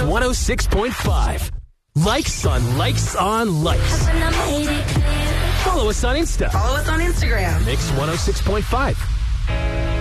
106.5. Likes on Likes on Likes. Follow us on Insta. Follow us on Instagram. Mix 106.5.